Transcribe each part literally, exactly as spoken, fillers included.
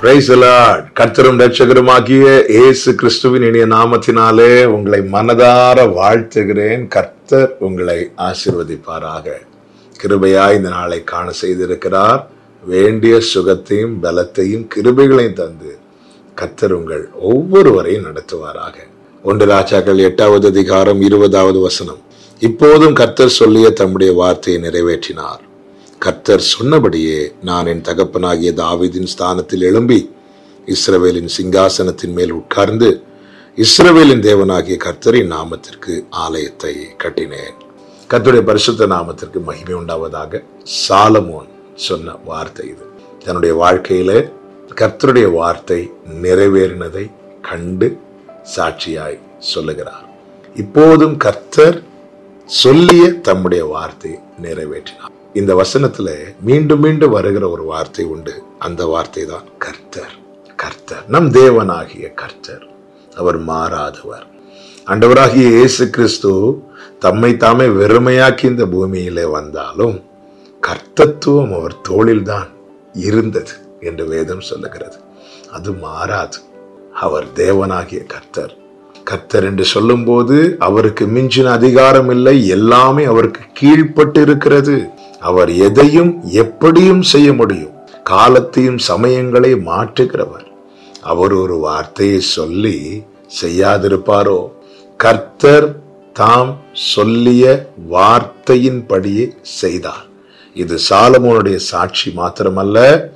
Praise the Lord. கர்த்தரும் இரட்சகருமாகிய இயேசு கிறிஸ்துவின் இனிய நாமத்தினாலே உங்களை மனதார வாழ்த்துகிறேன். கர்த்தர் உங்களை ஆசீர்வதிப்பாராக. கிருபையாய் இந்த நாளை காண செய்திருக்கிறார். வேண்டிய சுகத்தையும் பலத்தையும் கிருபைகளையும் தந்து கர்த்தர் உங்கள் ஒவ்வொருவரையும் நடத்துவாராக. ஒன்று ராஜாக்கள் எட்டாவது அதிகாரம் இருபதாவது வசனம். இப்போதும் கர்த்தர் சொல்லிய தம்முடைய வார்த்தையை நிறைவேற்றினார். கர்த்தர் சொன்னபடியே நான் என் தகப்பனாகிய தாவீதின் ஸ்தானத்தில் எழும்பி இஸ்ரவேலின் சிங்காசனத்தின் மேல் உட்கார்ந்து இஸ்ரவேலின் தேவனாகிய கர்த்தரின் நாமத்திற்கு ஆலயத்தை கட்டினேன். கர்த்தருடைய பரிசுத்த நாமத்திற்கு மகிமை உண்டாவதாக. சாலமோன் சொன்ன வார்த்தை இது. தன்னுடைய வாழ்க்கையில கர்த்தருடைய வார்த்தை நிறைவேறினதை கண்டு சாட்சியாய் சொல்லுகிறார். இப்போதும் கர்த்தர் சொல்லிய தம்முடைய வார்த்தை நிறைவேற்றினார். இந்த வசனத்துல மீண்டும் மீண்டும் வருகிற ஒரு வார்த்தை உண்டு. அந்த வார்த்தை தான் கர்த்தர். கர்த்தர் நம் தேவனாகிய கர்த்தர். அவர் மாறாதவர். ஆண்டவராகிய இயேசு கிறிஸ்து தம்மை தாமே வெறுமையாக்கி இந்த பூமியிலே வந்தாலும் கர்த்தத்துவம் அவர் தோளில் தான் இருந்தது என்று வேதம் சொல்லுகிறது. அது மாறாது. அவர் தேவனாகிய கர்த்தர். கர்த்தர் என்று சொல்லும் போது அவருக்கு மிஞ்சின அதிகாரம் இல்லை. எல்லாமே அவருக்கு கீழ்பட்டு இருக்கிறது. அவர் எதையும் எப்படியும் செய்ய முடியும். காலத்தையும் சமயங்களை மாற்றுகிறவர். அவர் ஒரு வார்த்தையை சொல்லி செய்யாதிருப்பாரோ? கர்த்தர் தாம் சொல்லிய வார்த்தையின்படியே செய்தார். இது சாலமோனுடைய சாட்சி மாத்திரமல்ல,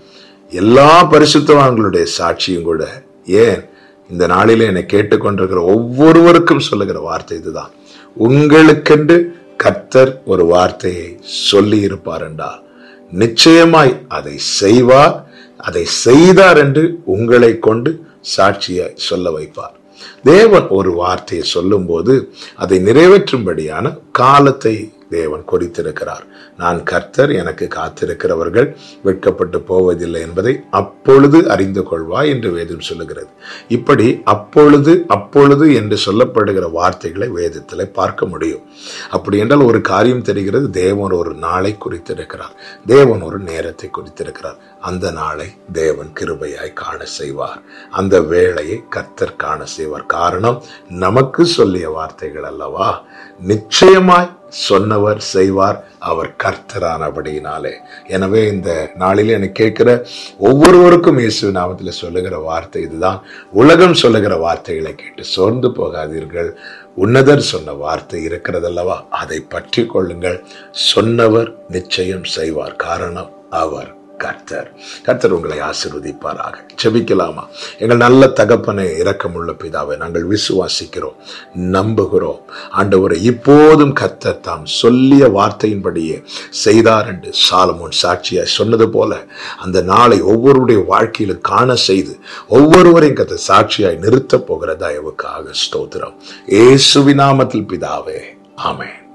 எல்லா பரிசுத்தவான்களுடைய சாட்சியும் கூட. ஏன் இந்த நாளிலே என்னை கேட்டுக்கொண்டிருக்கிற ஒவ்வொருவருக்கும் சொல்லுகிற வார்த்தை இதுதான். உங்களுக்கென்று கர்த்தர் ஒரு வார்த்தையை சொல்லி இருப்பார் என்றால் நிச்சயமாய் அதை செய்வார். அதை செய்தார் என்று உங்களை கொண்டு சாட்சியாய் சொல்ல வைப்பார். தேவன் ஒரு வார்த்தையை சொல்லும் போது அதை நிறைவேற்றும்படியான காலத்தை தேவன் குறித்திருக்கிறார். நான் கர்த்தர், எனக்கு காத்திருக்கிறவர்கள் வெட்கப்பட்டு போவதில்லை என்பதை அப்பொழுது அறிந்து கொள்வாய் என்று வேதம் சொல்லுகிறது. இப்படி அப்பொழுது அப்பொழுது என்று சொல்லப்படுகிற வார்த்தைகளை வேதத்தில் பார்க்க முடியும். அப்படி என்றால் ஒரு காரியம் தெரிகிறது. தேவன் ஒரு நாளை குறித்திருக்கிறார். தேவன் ஒரு நேரத்தை குறித்திருக்கிறார். அந்த நாளை தேவன் கிருபையாய் காண செய்வார். அந்த வேளையை கர்த்தர் காண செய்வார். காரணம், நமக்கு சொல்லிய வார்த்தைகள் அல்லவா. நிச்சயமாய் சொன்னவர் செய்வார். அவர் கர்த்தரானபடியினாலே. எனவே இந்த நாளில் எனக்கு கேட்கிற ஒவ்வொருவருக்கும் இயேசு நாமத்தில் சொல்லுகிற வார்த்தை இதுதான். உலகம் சொல்லுகிற வார்த்தைகளை கேட்டு சோர்ந்து போகாதீர்கள். உன்னதர் சொன்ன வார்த்தை இருக்கிறதல்லவா, அதை பற்றி கொள்ளுங்கள். சொன்னவர் நிச்சயம் செய்வார். காரணம், அவர் கர்த்தர். கர்த்தர் உங்களை ஆசீர்வதிப்பாராக. ஜெபிக்கலாமா? எங்கள் நல்ல தகப்பனே, இரக்கமுள்ள பிதாவே, நாங்கள் விசுவாசிக்கிறோம், நம்புகிறோம். ஆண்டவரே, இப்போதும் கர்த்தர் தாம் சொல்லிய வார்த்தையின்படியே செய்தார் என்று சாலமோன் சாட்சியாய் சொன்னது போல அந்த நாளை ஒவ்வொருடைய வாழ்க்கையிலும் காண செய்து ஒவ்வொருவரையும் கர்த்தர் சாட்சியாய் நிறுத்த போகிற தயவுக்காக ஸ்தோத்திரம். இயேசுவின் நாமத்தில் பிதாவே, ஆமென்.